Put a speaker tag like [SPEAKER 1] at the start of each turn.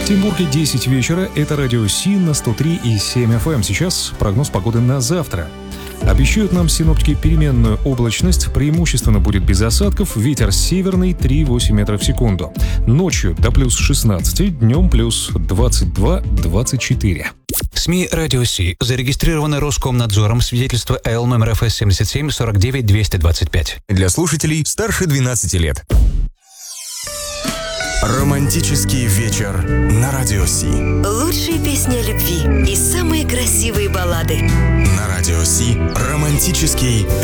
[SPEAKER 1] В Петербурге 10 вечера. Это радио Си на 103,7 FM. Сейчас прогноз погоды на завтра. Обещают нам синоптики переменную облачность, преимущественно будет без осадков, ветер северный 3,8 метров в секунду. Ночью до плюс 16, днем плюс 22-24.
[SPEAKER 2] СМИ «Радио Си» зарегистрированы Роскомнадзором, свидетельство Л номер ФС 77 49 225.
[SPEAKER 3] Для слушателей старше 12 лет. Романтический вечер на Радио Си.
[SPEAKER 4] Лучшие песни о любви и самые красивые баллады.
[SPEAKER 3] На Радио Си романтический